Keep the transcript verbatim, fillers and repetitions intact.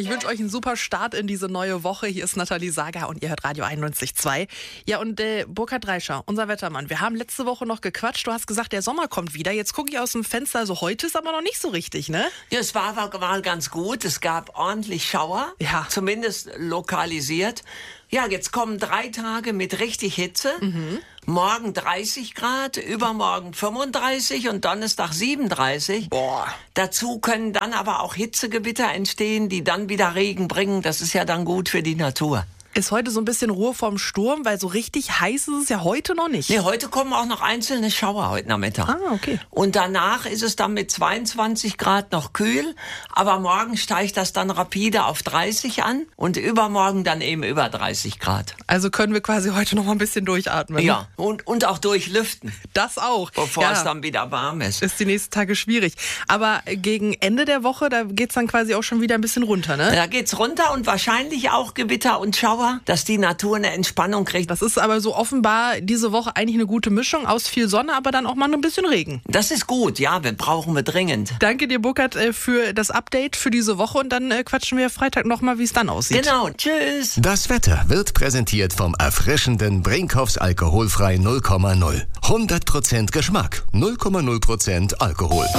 Ich wünsche euch einen super Start in diese neue Woche. Hier ist Nathalie Sager und ihr hört Radio einundneunzig Komma zwei. Ja, und äh, Burkhard Reischer, unser Wettermann, wir haben letzte Woche noch gequatscht. Du hast gesagt, der Sommer kommt wieder. Jetzt gucke ich aus dem Fenster. Also heute ist aber noch nicht so richtig, ne? Ja, es war, war, war ganz gut. Es gab ordentlich Schauer, ja. Zumindest lokalisiert. Ja, jetzt kommen drei Tage mit richtig Hitze. Mhm. Morgen dreißig Grad, übermorgen fünfunddreißig und Donnerstag siebenunddreißig. Boah. Dazu können dann aber auch Hitzegewitter entstehen, die dann wieder Regen bringen. Das ist ja dann gut für die Natur. Ist heute so ein bisschen Ruhe vorm Sturm, weil so richtig heiß ist es ja heute noch nicht. Nee, heute kommen auch noch einzelne Schauer heute Nachmittag. Ah, okay. Und danach ist es dann mit zweiundzwanzig Grad noch kühl, aber morgen steigt das dann rapide auf dreißig an und übermorgen dann eben über dreißig Grad. Also können wir quasi heute noch mal ein bisschen durchatmen. Ja, und, und auch durchlüften. Das auch. Bevor ja. es dann wieder warm ist. Ist die nächsten Tage schwierig. Aber gegen Ende der Woche, da geht's dann quasi auch schon wieder ein bisschen runter, ne? Da geht's runter und wahrscheinlich auch Gewitter und Schauer, dass die Natur eine Entspannung kriegt. Das ist aber so offenbar diese Woche eigentlich eine gute Mischung aus viel Sonne, aber dann auch mal ein bisschen Regen. Das ist gut, ja, wir brauchen wir dringend. Danke dir, Burkhard, für das Update für diese Woche und dann quatschen wir Freitag nochmal, wie es dann aussieht. Genau, tschüss. Das Wetter wird präsentiert vom erfrischenden Brinkhoffs alkoholfrei null Komma null. hundert Prozent Geschmack, null Komma null Prozent Alkohol.